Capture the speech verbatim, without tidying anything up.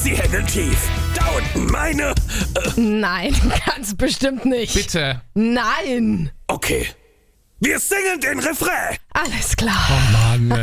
die Hände tief. Da unten meine... Äh, Nein, ganz bestimmt nicht. Bitte. Nein. okay. Wir singen den Refrain. Alles klar. Oh Mann.